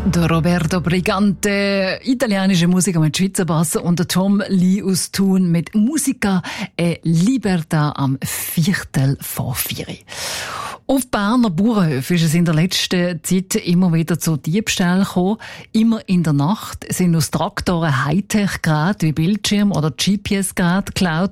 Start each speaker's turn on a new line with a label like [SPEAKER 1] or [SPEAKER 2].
[SPEAKER 1] Der Roberto Brigante, italienische Musiker mit Schweizer Bass, und der Tom Lee aus Thun mit Musica e Libertà am 4:45. Auf Berner Bauernhöfen ist es in der letzten Zeit immer wieder zu Diebstählen gekommen. Immer in der Nacht sind aus Traktoren Hightech-Geräte wie Bildschirm oder GPS-Geräte geklaut